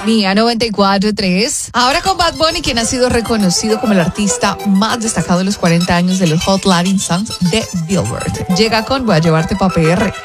Mía 94.3. Ahora con Bad Bunny, quien ha sido reconocido como el artista más destacado en los 40 años de los Hot Latin Songs de Billboard. Llega con Voy a llevarte pa' PR.